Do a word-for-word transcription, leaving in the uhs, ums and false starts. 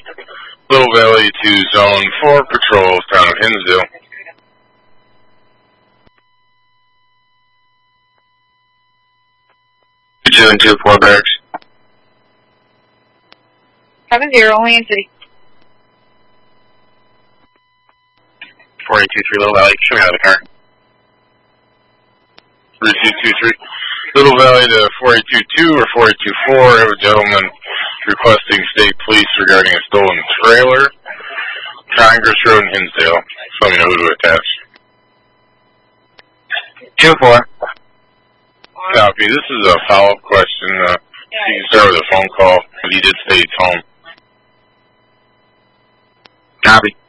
Little Valley to Zone four Patrol, town of Hinsdale. two and two four barracks. seven zero, only in city. four eight two three Little Valley, show me out of the car. three two two three. Little Valley to four eight two two or four eight two four. I have a gentleman requesting state police regarding a stolen trailer. Congress Road in Hinsdale. Just let me know who to attach. two four. Copy. This is a follow-up question. Uh, you can start with a phone call, but he did stay at home. Copy.